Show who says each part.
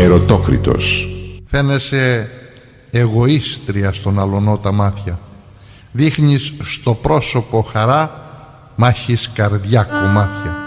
Speaker 1: Ερωτόκριτος.
Speaker 2: Φαίνεσαι εγωίστρια στον αλωνό τα μάτια. Δείχνεις στο πρόσωπο χαρά, μ' έχεις καρδιά κομμάτια.